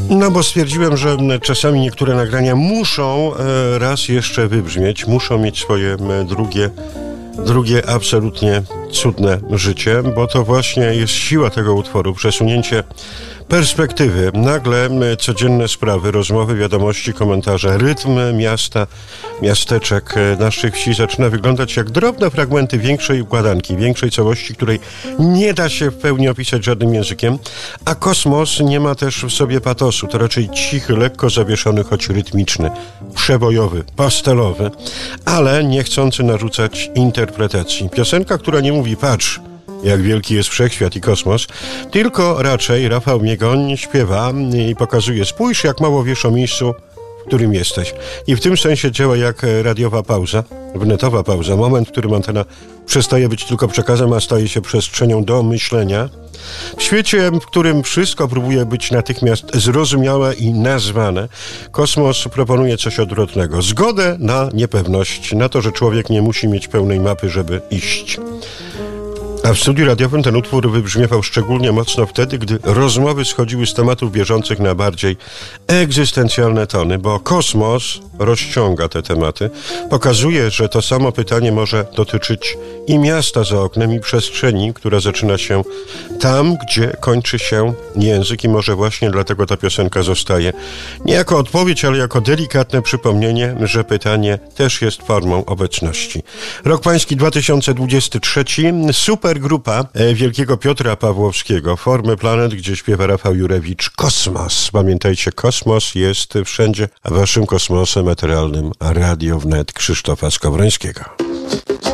No bo stwierdziłem, że czasami niektóre nagrania muszą raz jeszcze wybrzmieć, muszą mieć swoje drugie absolutnie cudne życie, bo to właśnie jest siła tego utworu, przesunięcie perspektywy, nagle codzienne sprawy, rozmowy, wiadomości, komentarze, rytm miasta, miasteczek, naszych wsi zaczyna wyglądać jak drobne fragmenty większej układanki, większej całości, której nie da się w pełni opisać żadnym językiem, a kosmos nie ma też w sobie patosu, to raczej cichy, lekko zawieszony, choć rytmiczny, przebojowy, pastelowy, ale nie chcący narzucać interpretacji. Piosenka, która nie mówi patrz, jak wielki jest wszechświat i kosmos, tylko raczej Rafał Miegoń śpiewa i pokazuje, spójrz jak mało wiesz o miejscu, w którym jesteś. I w tym sensie działa jak radiowa pauza, wnetowa pauza, moment, w którym antena przestaje być tylko przekazem, a staje się przestrzenią do myślenia. W świecie, w którym wszystko próbuje być natychmiast zrozumiałe i nazwane, kosmos proponuje coś odwrotnego. Zgodę na niepewność, na to, że człowiek nie musi mieć pełnej mapy, żeby iść. A w studiu radiowym ten utwór wybrzmiewał szczególnie mocno wtedy, gdy rozmowy schodziły z tematów bieżących na bardziej egzystencjalne tony, bo kosmos rozciąga te tematy, pokazuje, że to samo pytanie może dotyczyć i miasta za oknem, i przestrzeni, która zaczyna się tam, gdzie kończy się język i może właśnie dlatego ta piosenka zostaje nie jako odpowiedź, ale jako delikatne przypomnienie, że pytanie też jest formą obecności. Rok pański 2023, super grupa wielkiego Piotra Pawłowskiego, Formy Planet, gdzie śpiewa Rafał Jurewicz. Kosmos. Pamiętajcie, kosmos jest wszędzie, a waszym kosmosem eteralnym Radio Wnet Krzysztofa Skowrońskiego.